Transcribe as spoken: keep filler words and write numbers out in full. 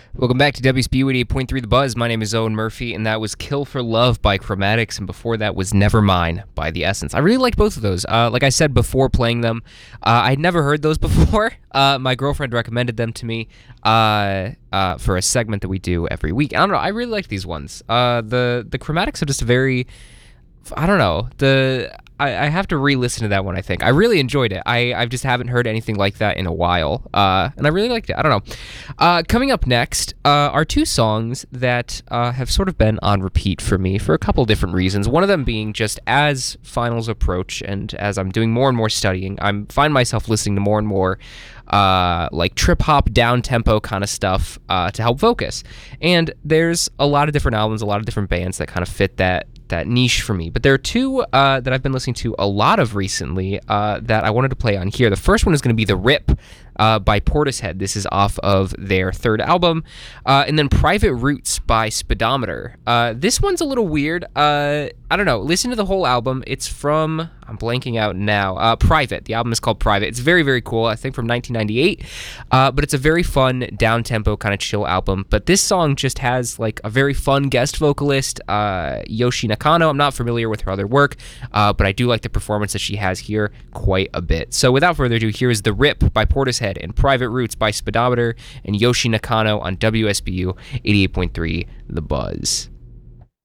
Welcome back to W S B U eighty-eight point three The Buzz. My name is Owen Murphy, and that was Kill for Love by Chromatics, and before that was Nevermine by The Essence. I really liked both of those. Uh, like I said before playing them, uh, I'd never heard those before. Uh, my girlfriend recommended them to me uh, uh, for a segment that we do every week. I don't know, I really like these ones. Uh, the, the Chromatics are just very... I don't know. The I, I have to re-listen to that one, I think. I really enjoyed it. I, I just haven't heard anything like that in a while. Uh, and I really liked it. I don't know. Uh, coming up next uh, are two songs that uh, have sort of been on repeat for me for a couple different reasons. One of them being just as finals approach and as I'm doing more and more studying, I find myself listening to more and more uh, like trip-hop, down-tempo kind of stuff uh, to help focus. And there's a lot of different albums, a lot of different bands that kind of fit that that niche for me. But there are two uh, that I've been listening to a lot of recently uh, that I wanted to play on here. The first one is going to be The Rip uh, by Portishead. This is off of their third album. Uh, and then Private Roots by Speedometer. Uh, this one's a little weird. Uh, I don't know. Listen to the whole album. It's from, I'm blanking out now, uh, Private. The album is called Private. It's very, very cool. I think from nineteen ninety-eight. Uh, but it's a very fun, down-tempo, kind of chill album. But this song just has like a very fun guest vocalist, uh, Yoshi Nakano. I'm not familiar with her other work, uh, but I do like the performance that she has here quite a bit. So without further ado, here is The Rip by Portishead and Private Roots by Speedometer and Yoshi Nakano on W S B U eighty-eight point three The Buzz.